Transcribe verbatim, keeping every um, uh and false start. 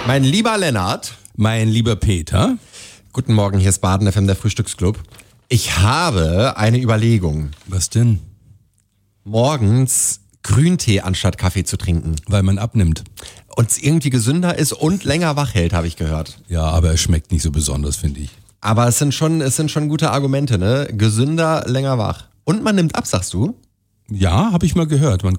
Mein lieber Lennart. Mein lieber Peter. Guten Morgen, hier ist Baden F M, der Frühstücksclub. Ich habe eine Überlegung. Was denn? Morgens Grüntee anstatt Kaffee zu trinken. Weil man abnimmt. Und es irgendwie gesünder ist und länger wach hält, habe ich gehört. Ja, aber es schmeckt nicht so besonders, finde ich. Aber es sind schon, es sind schon gute Argumente, ne? Gesünder, länger wach. Und man nimmt ab, sagst du? Ja, habe ich mal gehört. Man